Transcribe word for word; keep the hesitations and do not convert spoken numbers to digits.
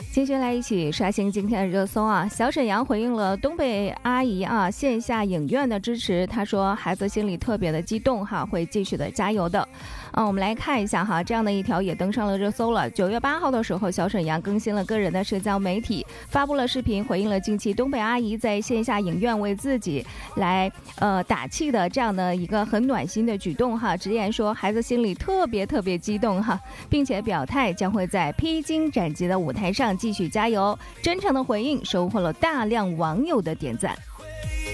继续来一起刷新今天的热搜啊！小沈阳回应了东北阿姨啊线下影院的支持，她说孩子心里特别的激动哈，会继续的加油的。嗯，我们来看一下哈，这样的一条也登上了热搜了。九月八号的时候，小沈阳更新了个人的社交媒体，发布了视频，回应了近期东北阿姨在线下影院为自己来呃打气的这样的一个很暖心的举动哈，直言说孩子心里特别特别激动哈，并且表态将会在披荆斩棘的舞台上继续加油。真诚的回应收获了大量网友的点赞。